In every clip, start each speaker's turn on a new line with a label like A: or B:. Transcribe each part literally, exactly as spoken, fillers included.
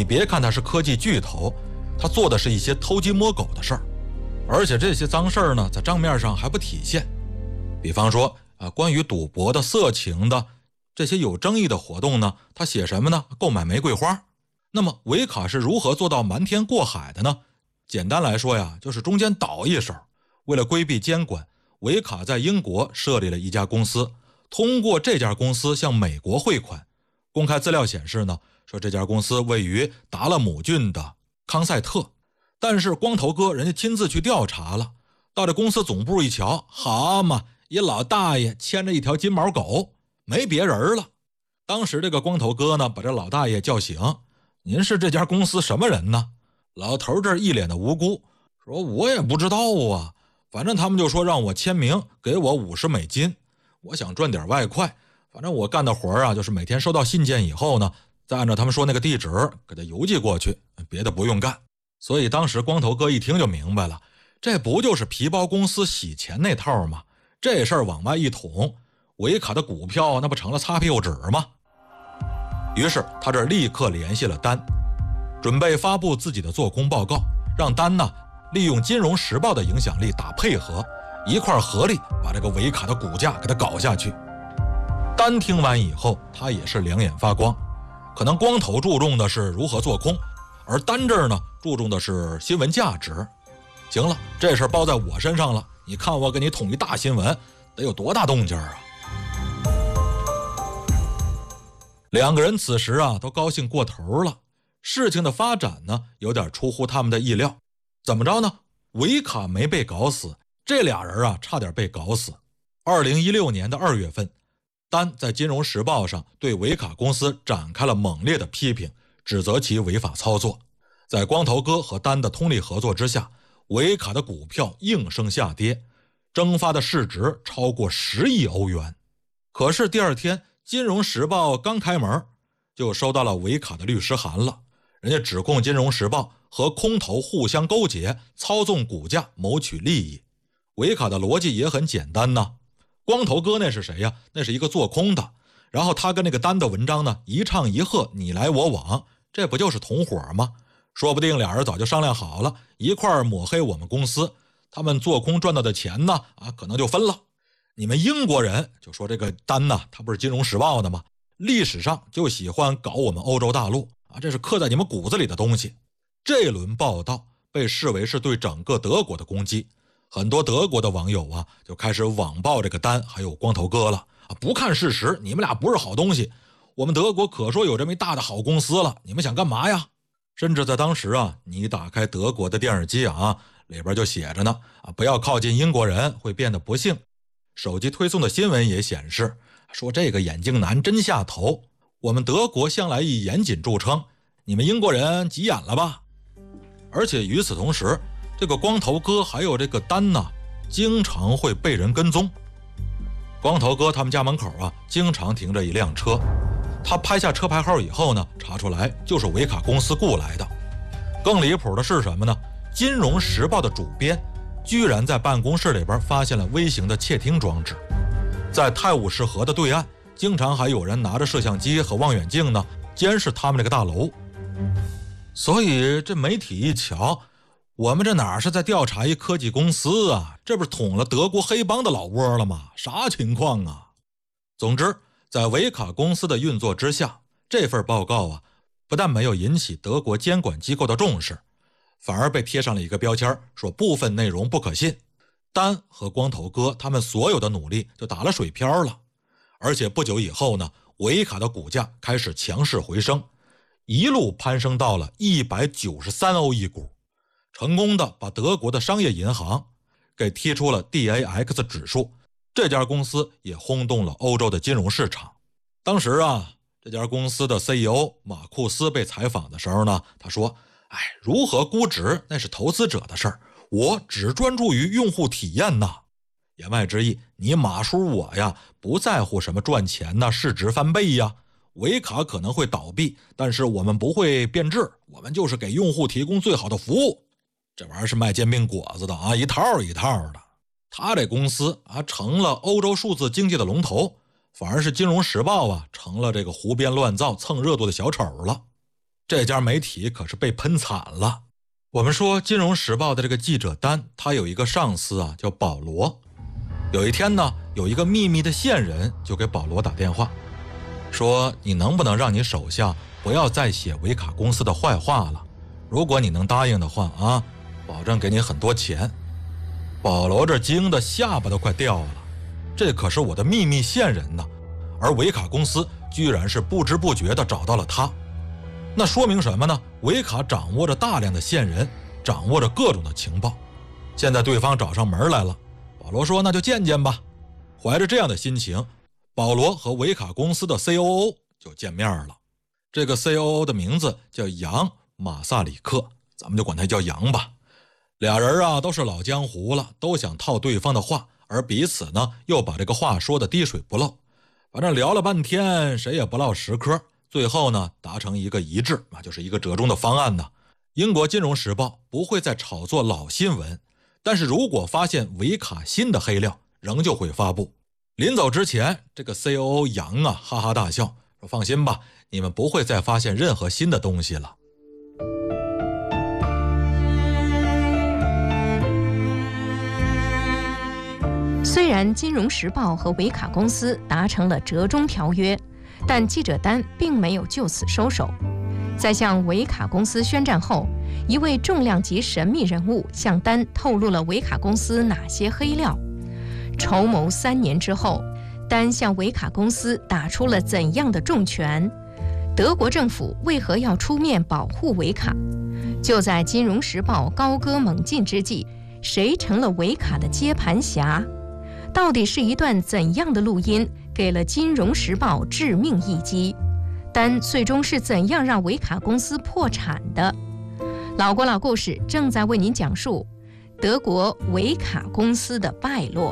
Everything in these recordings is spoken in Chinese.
A: 别看它是科技巨头，它做的是一些偷鸡摸狗的事儿，而且这些脏事儿呢，在账面上还不体现。比方说啊，关于赌博的、色情的这些有争议的活动呢，他写什么呢？购买玫瑰花。那么维卡是如何做到瞒天过海的呢？简单来说呀，就是中间倒一手。为了规避监管，维卡在英国设立了一家公司，通过这家公司向美国汇款。公开资料显示呢，说这家公司位于达勒姆郡的康塞特，但是光头哥人家亲自去调查了，到这公司总部一瞧，好嘛，一老大爷牵着一条金毛狗，没别人了。当时这个光头哥呢，把这老大爷叫醒，您是这家公司什么人呢？老头这一脸的无辜，说我也不知道啊，反正他们就说让我签名，给我五十美金，我想赚点外快，反正我干的活啊，就是每天收到信件以后呢，再按照他们说那个地址给他邮寄过去，别的不用干。所以当时光头哥一听就明白了，这不就是皮包公司洗钱那套吗？这事儿往外一捅，维卡的股票那不成了擦屁股纸吗？于是他这立刻联系了丹，准备发布自己的做空报告，让丹呢利用《金融时报》的影响力打配合，一块合力把这个维卡的股价给他搞下去。丹听完以后，他也是两眼发光。可能光头注重的是如何做空，而丹这儿呢注重的是新闻价值。行了，这事儿包在我身上了，你看我给你捅一大新闻，得有多大动静啊！两个人此时啊都高兴过头了。事情的发展呢有点出乎他们的意料。怎么着呢？维卡没被搞死，这俩人啊差点被搞死。二零一六年的二月份，丹在《金融时报》上对维卡公司展开了猛烈的批评，指责其违法操作。在光头哥和丹的通力合作之下，维卡的股票应声下跌，蒸发的市值超过十亿欧元。可是第二天，《金融时报》刚开门，就收到了维卡的律师函了。人家指控《金融时报》和空头互相勾结，操纵股价，谋取利益。维卡的逻辑也很简单呢。光头哥那是谁呀？那是一个做空的。然后他跟那个丹的文章呢，一唱一和，你来我往，这不就是同伙吗？说不定俩人早就商量好了，一块儿抹黑我们公司，他们做空赚到的钱呢，啊，可能就分了。你们英国人就说这个丹呢，他不是《金融时报》的吗？历史上就喜欢搞我们欧洲大陆啊，这是刻在你们骨子里的东西。这轮报道被视为是对整个德国的攻击，很多德国的网友啊就开始网暴这个丹还有光头哥了啊！不看事实，你们俩不是好东西。我们德国可说有这么一大的好公司了，你们想干嘛呀？甚至在当时啊，你打开德国的电视机啊，里边就写着呢啊，不要靠近英国人，会变得不幸。手机推送的新闻也显示，说这个眼镜男真下头。我们德国向来以严谨著称，你们英国人急眼了吧？而且与此同时，这个光头哥还有这个丹呢，经常会被人跟踪。光头哥他们家门口啊，经常停着一辆车。他拍下车牌号以后呢，查出来就是维卡公司雇来的。更离谱的是什么呢？《金融时报》的主编居然在办公室里边发现了微型的窃听装置。在泰晤士河的对岸，经常还有人拿着摄像机和望远镜呢，监视他们这个大楼。所以这媒体一瞧，我们这哪是在调查一科技公司啊，这不是捅了德国黑帮的老窝了吗？啥情况啊？总之，在维卡公司的运作之下，这份报告啊，不但没有引起德国监管机构的重视，反而被贴上了一个标签，说部分内容不可信。丹和光头哥他们所有的努力就打了水漂了。而且不久以后呢，维卡的股价开始强势回升，一路攀升到了一百九十三欧一股，成功的把德国的商业银行给踢出了 D A X 指数。这家公司也轰动了欧洲的金融市场。当时啊，这家公司的 C E O 马库斯被采访的时候呢，他说：哎，如何估值那是投资者的事儿，我只专注于用户体验呐。言外之意，你马叔我呀，不在乎什么赚钱呐、市值翻倍呀。维卡可能会倒闭，但是我们不会变质，我们就是给用户提供最好的服务。这玩意儿是卖煎饼果子的啊，一套一套的。他这公司啊，成了欧洲数字经济的龙头，反而是《金融时报》啊，成了这个胡编乱造蹭热度的小丑了。 这家媒体可是被喷惨了。我们说《金融时报》的这个记者丹，他有一个上司啊，叫保罗。有一天呢，有一个秘密的线人就给保罗打电话，说你能不能让你手下不要再写维卡公司的坏话了？如果你能答应的话啊，保证给你很多钱。保罗这惊得下巴都快掉了，这可是我的秘密线人呢，而维卡公司居然是不知不觉地找到了他。那说明什么呢？维卡掌握着大量的线人，掌握着各种的情报。现在对方找上门来了，保罗说那就见见吧。怀着这样的心情，保罗和维卡公司的 C O O 就见面了。这个 C O O 的名字叫杨马萨里克，咱们就管他叫杨吧。俩人啊都是老江湖了，都想套对方的话，而彼此呢又把这个话说得滴水不漏。反正聊了半天，谁也不落实科，最后呢达成一个一致，那就是一个折中的方案呢。英国金融时报不会再炒作老新闻，但是如果发现维卡新的黑料，仍旧会发布。临走之前，这个 C O O 杨啊哈哈大笑，说放心吧，你们不会再发现任何新的东西了。
B: 虽然《金融时报》和维卡公司达成了折中条约，但记者丹并没有就此收手。在向维卡公司宣战后，一位重量级神秘人物向丹透露了维卡公司哪些黑料。筹谋三年之后，丹向维卡公司打出了怎样的重拳？德国政府为何要出面保护维卡？就在《金融时报》高歌猛进之际，谁成了维卡的接盘侠？到底是一段怎样的录音给了《金融时报》致命一击？丹最终是怎样让维卡公司破产的？老郭老故事正在为您讲述德国维卡公司的败落。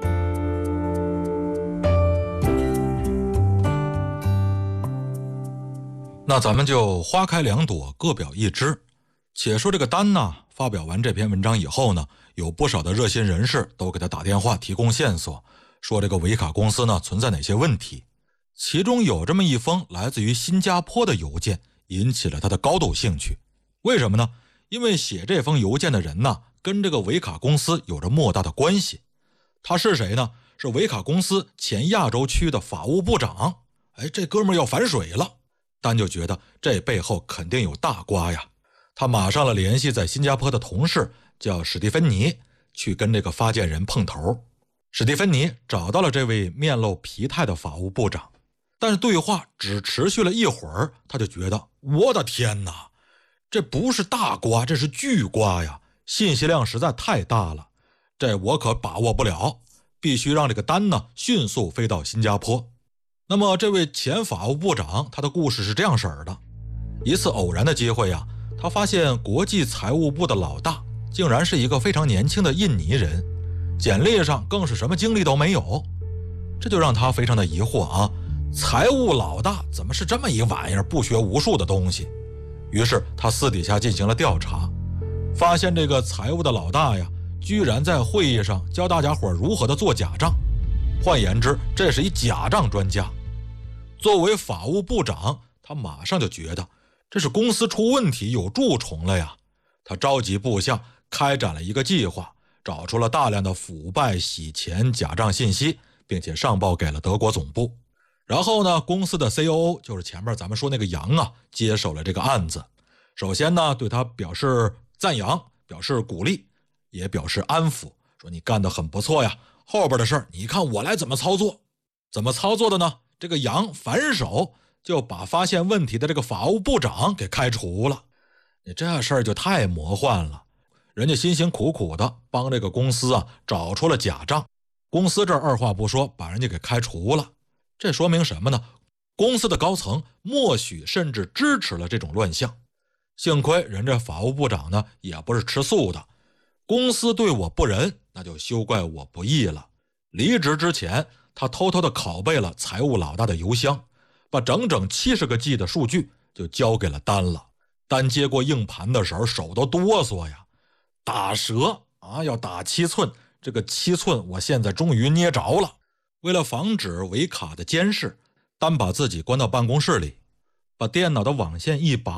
A: 那咱们就花开两朵，各表一枝。且说这个丹呢，发表完这篇文章以后呢，有不少的热心人士都给他打电话提供线索，说这个维卡公司呢存在哪些问题。其中有这么一封来自于新加坡的邮件，引起了他的高度兴趣。为什么呢？因为写这封邮件的人呢，跟这个维卡公司有着莫大的关系。他是谁呢？是维卡公司前亚洲区的法务部长。哎，这哥们儿要反水了。丹就觉得这背后肯定有大瓜呀。他马上了联系在新加坡的同事，叫史蒂芬妮，去跟这个发件人碰头。史蒂芬妮找到了这位面露疲态的法务部长，但是对话只持续了一会儿，他就觉得我的天哪，这不是大瓜，这是巨瓜呀，信息量实在太大了，这我可把握不了，必须让这个丹呢迅速飞到新加坡。那么这位前法务部长，他的故事是这样式儿的。一次偶然的机会呀，他发现国际财务部的老大竟然是一个非常年轻的印尼人，简历上更是什么经历都没有。这就让他非常的疑惑啊，财务老大怎么是这么一玩意儿，不学无术的东西。于是他私底下进行了调查，发现这个财务的老大呀，居然在会议上教大家伙如何的做假账。换言之，这是一假账专家。作为法务部长，他马上就觉得这是公司出问题，有蛀虫了呀。他召集部下开展了一个计划，找出了大量的腐败、洗钱、假账信息，并且上报给了德国总部。然后呢，公司的 C O O 就是前面咱们说那个杨啊，接手了这个案子。首先呢，对他表示赞扬，表示鼓励，也表示安抚，说你干得很不错呀，后边的事儿你看我来怎么操作。怎么操作的呢？这个杨反手就把发现问题的这个法务部长给开除了。你这事儿就太魔幻了，人家辛辛苦苦的帮这个公司啊找出了假账，公司这二话不说把人家给开除了。这说明什么呢？公司的高层默许甚至支持了这种乱象。幸亏人家法务部长呢也不是吃素的，公司对我不仁，那就休怪我不义了。离职之前，他偷偷的拷贝了财务老大的邮箱，把整整七十个 G 的数据就交给了丹了。丹接过硬盘的时候手都哆嗦呀，打折啊要打七寸，这个七寸我现在终于捏着了。为了防止维卡的监视，丹把自己关到办公室里，把电脑的网线一拔，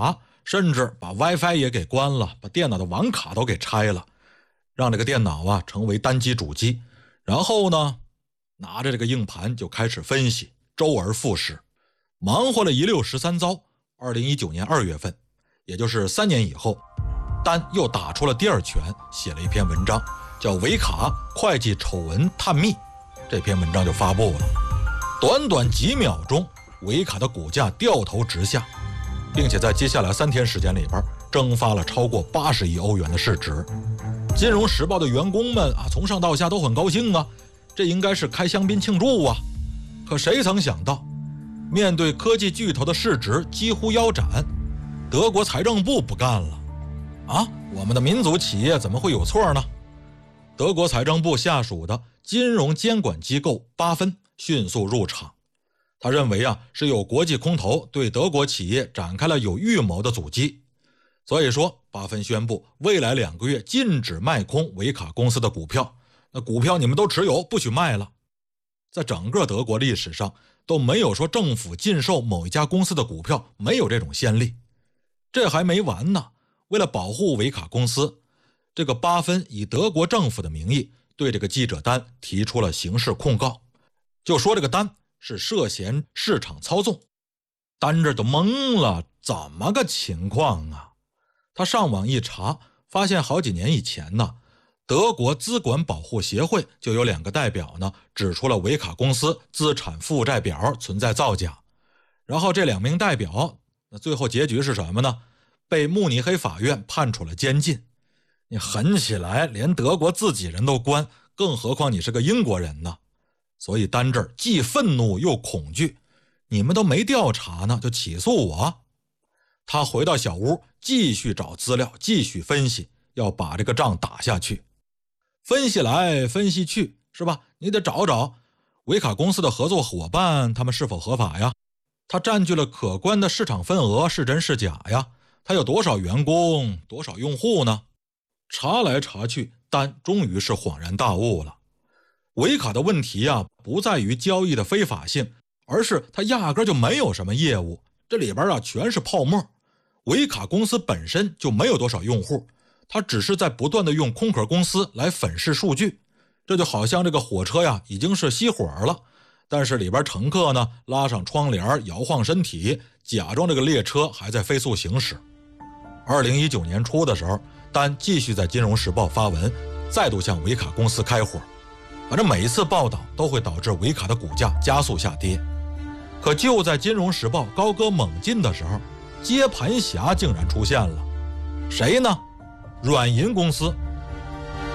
A: 甚至把 WiFi 也给关了，把电脑的网卡都给拆了，让这个电脑啊成为单机主机。然后呢，拿着这个硬盘就开始分析，周而复始，忙活了一溜十三遭。二零一九年二月份，也就是三年以后，丹又打出了第二拳，写了一篇文章，叫《维卡会计丑闻探秘》。这篇文章就发布了，短短几秒钟，维卡的股价掉头直下，并且在接下来三天时间里边蒸发了超过八十亿欧元的市值。金融时报的员工们啊，从上到下都很高兴啊，这应该是开香槟庆祝啊。可谁曾想到，面对科技巨头的市值几乎腰斩，德国财政部不干了啊！我们的民族企业怎么会有错呢？德国财政部下属的金融监管机构巴芬迅速入场，他认为啊，是有国际空头对德国企业展开了有预谋的阻击。所以说，巴芬宣布未来两个月禁止卖空维卡公司的股票，那股票你们都持有，不许卖了。在整个德国历史上都没有说政府禁售某一家公司的股票，没有这种先例。这还没完呢，为了保护维卡公司，这个巴芬以德国政府的名义对这个记者丹提出了刑事控告，就说这个丹是涉嫌市场操纵。丹这都懵了，怎么个情况啊？他上网一查，发现好几年以前呢，德国资管保护协会就有两个代表呢，指出了维卡公司资产负债表存在造假。然后这两名代表，那最后结局是什么呢？被慕尼黑法院判处了监禁。你狠起来，连德国自己人都关，更何况你是个英国人呢？所以丹这儿既愤怒又恐惧，你们都没调查呢，就起诉我。他回到小屋，继续找资料，继续分析，要把这个仗打下去。分析来分析去，是吧？你得找找维卡公司的合作伙伴，他们是否合法呀？他占据了可观的市场份额，是真是假呀？他有多少员工，多少用户呢？查来查去，丹终于是恍然大悟了。维卡的问题啊，不在于交易的非法性，而是他压根就没有什么业务，这里边啊全是泡沫。维卡公司本身就没有多少用户，他只是在不断的用空壳公司来粉饰数据。这就好像这个火车呀已经是熄火了，但是里边乘客呢拉上窗帘，摇晃身体，假装这个列车还在飞速行驶。二零一九年初的时候，丹继续在《金融时报》发文，再度向维卡公司开火。反正每一次报道都会导致维卡的股价加速下跌。可就在《金融时报》高歌猛进的时候，接盘侠竟然出现了。谁呢？软银公司